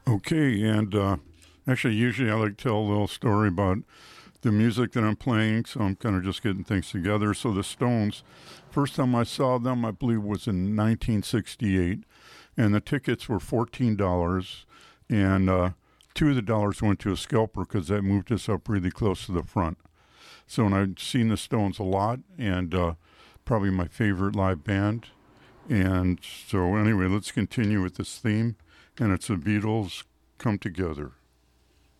Okay, and actually, usually I like to tell a little story about the music that I'm playing, so I'm kind of just getting things together. So the Stones, first time I saw them, I believe was in 1968, and the tickets were $14, and two of the dollars went to a scalper because that moved us up really close to the front. So, and I've seen the Stones a lot, and probably my favorite live band. And so, anyway, let's continue with this theme, and it's the Beatles Come Together.